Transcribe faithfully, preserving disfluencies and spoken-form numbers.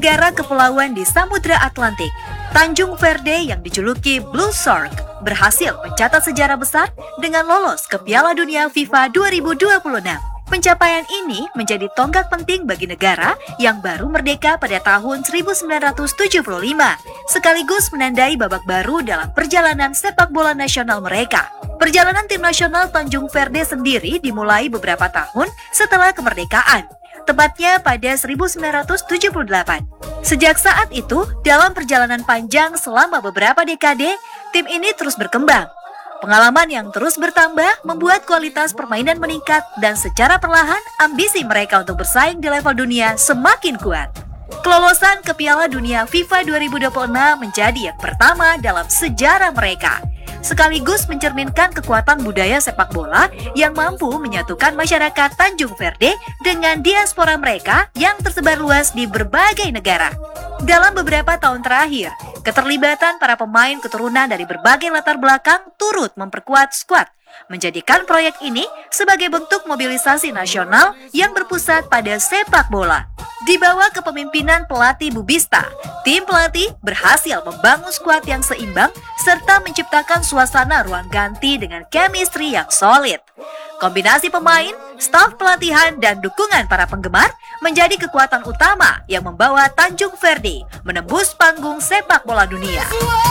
negara kepulauan di Samudra Atlantik, Tanjung Verde yang dijuluki Blue Shark berhasil mencatat sejarah besar dengan lolos ke Piala Dunia FIFA dua ribu dua puluh enam. Pencapaian ini menjadi tonggak penting bagi negara yang baru merdeka pada tahun seribu sembilan ratus tujuh puluh lima, sekaligus menandai babak baru dalam perjalanan sepak bola nasional mereka. Perjalanan tim nasional Tanjung Verde sendiri dimulai beberapa tahun setelah kemerdekaan, tepatnya pada seribu sembilan ratus tujuh puluh delapan. Sejak saat itu, dalam perjalanan panjang selama beberapa dekade, tim ini terus berkembang. Pengalaman yang terus bertambah membuat kualitas permainan meningkat dan secara perlahan ambisi mereka untuk bersaing di level dunia semakin kuat. Kelolosan ke Piala Dunia FIFA dua ribu dua puluh enam menjadi yang pertama dalam sejarah mereka, sekaligus mencerminkan kekuatan budaya sepak bola yang mampu menyatukan masyarakat Tanjung Verde dengan diaspora mereka yang tersebar luas di berbagai negara. Dalam beberapa tahun terakhir, keterlibatan para pemain keturunan dari berbagai latar belakang turut memperkuat skuad, menjadikan proyek ini sebagai bentuk mobilisasi nasional yang berpusat pada sepak bola. Di bawah kepemimpinan pelatih Bubista, tim pelatih berhasil membangun skuad yang seimbang serta menciptakan suasana ruang ganti dengan chemistry yang solid. Kombinasi pemain, staf pelatihan, dan dukungan para penggemar menjadi kekuatan utama yang membawa Tanjung Verde menembus panggung sepak bola dunia.